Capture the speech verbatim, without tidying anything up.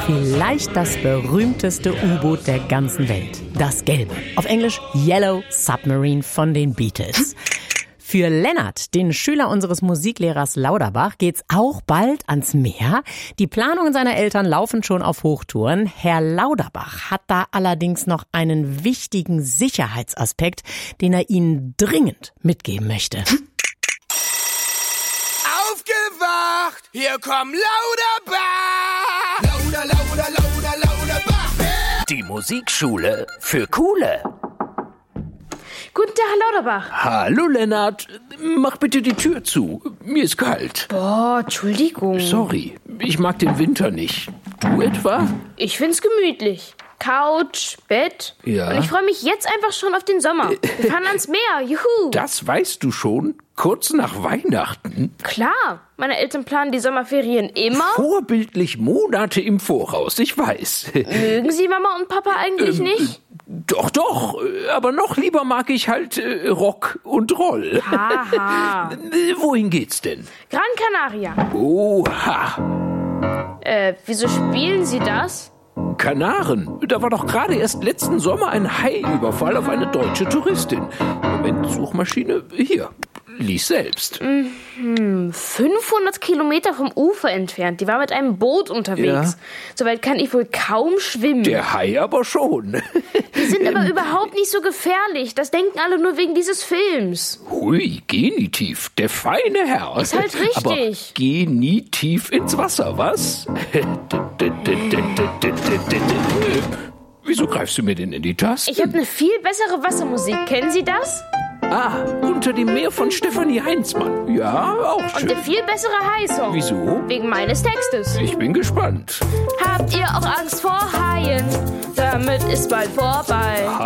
Vielleicht das berühmteste U-Boot der ganzen Welt. Das Gelbe. Auf Englisch Yellow Submarine von den Beatles. Für Lennart, den Schüler unseres Musiklehrers Lauterbach, geht's auch bald ans Meer. Die Planungen seiner Eltern laufen schon auf Hochtouren. Herr Lauterbach hat da allerdings noch einen wichtigen Sicherheitsaspekt, den er Ihnen dringend mitgeben möchte. Aufgewacht! Hier kommt Lauterbach! Lauter, lauter, lauter, Lauterbach! Die Musikschule für Coole. Guten Tag, Herr Lauterbach. Hallo, Lennart. Mach bitte die Tür zu. Mir ist kalt. Boah, Entschuldigung. Sorry, ich mag den Winter nicht. Du etwa? Ich find's gemütlich. Couch, Bett. Ja. Und ich freue mich jetzt einfach schon auf den Sommer. Wir fahren ans Meer, juhu. Das weißt du schon? Kurz nach Weihnachten? Klar, meine Eltern planen die Sommerferien immer. Vorbildlich Monate im Voraus, ich weiß. Mögen Sie Mama und Papa eigentlich ähm, nicht? Doch, doch. Aber noch lieber mag ich halt äh, Rock und Roll. Haha. Wohin geht's denn? Gran Canaria. Oha. Äh, wieso spielen Sie das? Kanaren. Da war doch gerade erst letzten Sommer ein Haiüberfall auf eine deutsche Touristin. Moment, Suchmaschine. Hier. Lies selbst. Mhm. fünfhundert Kilometer vom Ufer entfernt. Die war mit einem Boot unterwegs. Ja. Soweit kann ich wohl kaum schwimmen. Der Hai aber schon. Die sind aber überhaupt nicht so gefährlich. Das denken alle nur wegen dieses Films. Hui, Genitiv, der feine Herr. Ist halt richtig. Aber geh nie tief ins Wasser, was? Wieso greifst du mir denn in die Tasten? Ich habe eine viel bessere Wassermusik. Kennen Sie das? Ah, Unter dem Meer von Stefanie Heinzmann. Ja, auch schön. Und der viel bessere High-Song. Wieso? Wegen meines Textes. Ich bin gespannt. Habt ihr auch Angst vor Haien? Damit ist bald vorbei.